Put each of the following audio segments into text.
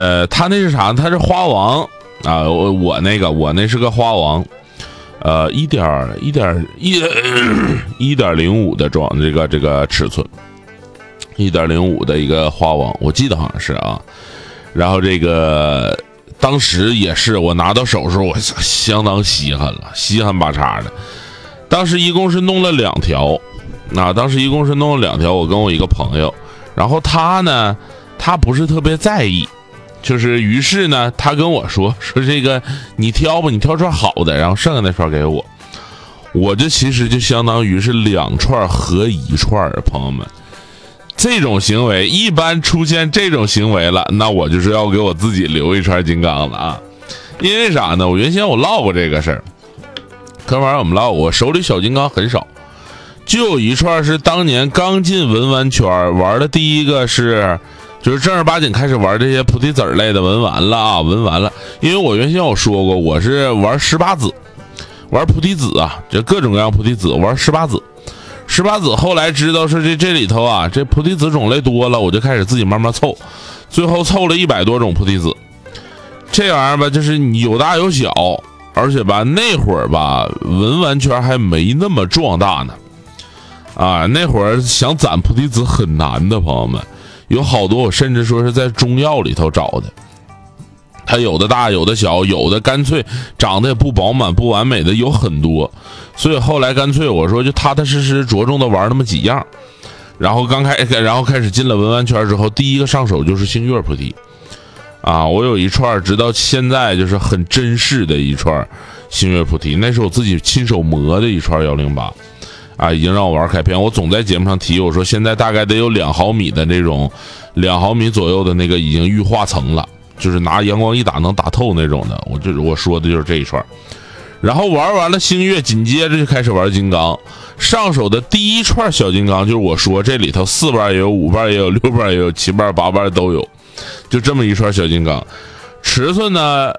他那是啥？他是花王啊，我那是个花王1.05的这个尺寸，1.05的一个花王，我记得好像是啊。然后这个当时也是我拿到手的时候，我相当稀罕了，稀罕巴叉的。当时一共是弄了2条，我跟我一个朋友，然后他呢，他不是特别在意。就是于是呢，他跟我说这个你挑吧，你挑串好的，然后剩下那串给我。我这其实就相当于是2串合1串，朋友们，这种行为一般出现这种行为了，那我就是要给我自己留一串金刚了啊。因为啥呢？我原先我唠过这个事儿，跟玩我们唠过，我手里小金刚很少，就有一串是当年刚进文玩圈玩的第一个是。就是正儿八经开始玩这些菩提子类的文玩了，因为我原先我说过，我是玩18子，玩菩提子啊，这各种各样菩提子，玩18子，后来知道是这里头啊，这菩提子种类多了，我就开始自己慢慢凑，最后凑了100多种菩提子。这玩意儿吧，就是你有大有小，而且吧那会儿吧文玩圈还没那么壮大呢，啊，那会儿想攒菩提子很难的，朋友们。有好多我甚至说是在中药里头找的，它有的大有的小，有的干脆长得也不饱满不完美的有很多，所以后来干脆我说就踏踏实实着重的玩那么几样，然后开始进了文玩圈之后，第一个上手就是星月菩提啊，我有一串直到现在就是很珍视的一串星月菩提，那是我自己亲手磨的一串108。啊，已经让我玩开篇。我总在节目上提，我说现在大概得有2毫米的这种，2毫米左右的那个已经玉化层了，就是拿阳光一打能打透那种的。我说的就是这一串。然后玩完了星月，紧接着就开始玩金刚。上手的第一串小金刚，就是我说这里头4瓣也有，5瓣也有，6瓣也有，7瓣8瓣都有，就这么一串小金刚。尺寸呢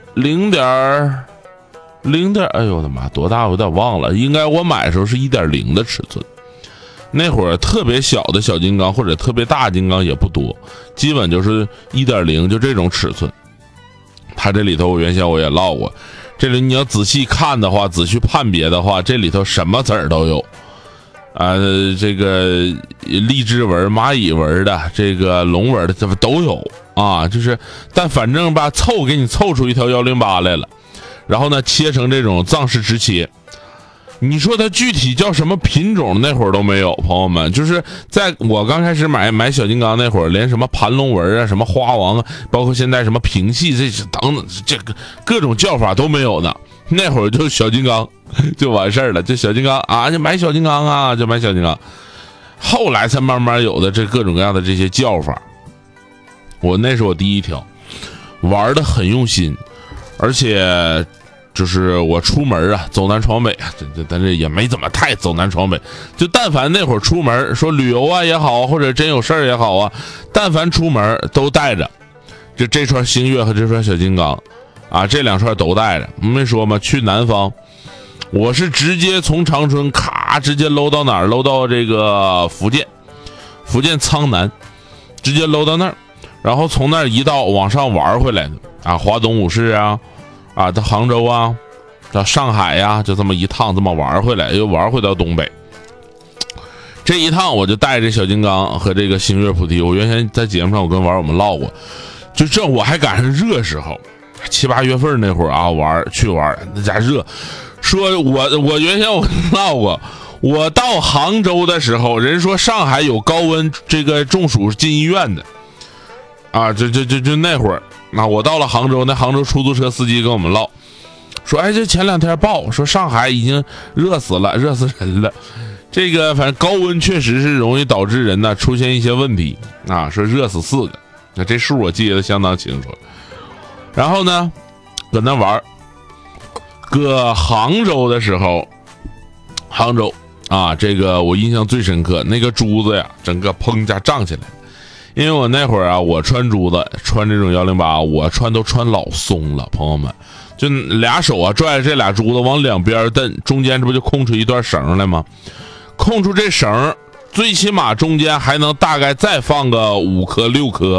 0点，哎呦我的妈，多大我有点忘了，应该我买的时候是1.0的尺寸。那会儿特别小的小金刚或者特别大金刚也不多，基本就是1.0，就这种尺寸。它这里头我原先我也唠过，这里你要仔细看的话，仔细判别的话，这里头什么籽儿都有这个荔枝纹、蚂蚁纹的，这个龙纹的，这都有啊。就是但反正吧，给你凑出一条108来了。然后呢，切成这种藏式直切，你说它具体叫什么品种，那会儿都没有，朋友们。就是在我刚开始买小金刚那会儿，连什么盘龙纹啊、什么花王啊，包括现在什么平系这等等，这个各种叫法都没有呢。那会儿就小金刚就完事儿了，就小金刚啊，就买小金刚啊，就买小金刚。后来才慢慢有的这各种各样的这些叫法。那是我第一条，玩的很用心。而且就是我出门啊，走南闯北啊，但这也没怎么太走南闯北，就但凡那会儿出门说旅游啊也好，或者真有事儿也好啊，但凡出门都带着这串星月和这串小金刚啊，这2串都带着。没说吗？去南方，我是直接从长春直接搂到哪儿？搂到这个福建苍南，直接搂到那儿，然后从那儿一道往上玩回来的啊，华东五市到杭州啊，到上海呀，就这么一趟这么玩回来，又玩回到东北。这一趟我就带着小金刚和这个星月菩提。我原先在节目上我跟我们唠过，就这我还赶上热时候，7、8月份那会儿啊，去玩那家热。说我原先我唠过，我到杭州的时候，人说上海有高温这个中暑进医院的啊，就那会儿。那我到了杭州，那杭州出租车司机跟我们唠，说这前2天报说上海已经热死人了。这个反正高温确实是容易导致人呢出现一些问题啊，说热死4个，那这数我记得相当清楚。然后呢，搁那玩，搁杭州的时候，杭州啊，这个我印象最深刻，那个珠子呀，整个砰家胀起来。因为我那会儿啊，我穿珠子，穿这种108，我都穿老松了，朋友们，就俩手啊拽着这俩珠子往两边蹬，中间这不就空出一段绳来吗？空出这绳，最起码中间还能大概再放个5颗6颗，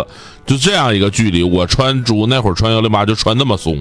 就这样一个距离，我穿那会儿穿108就穿那么松，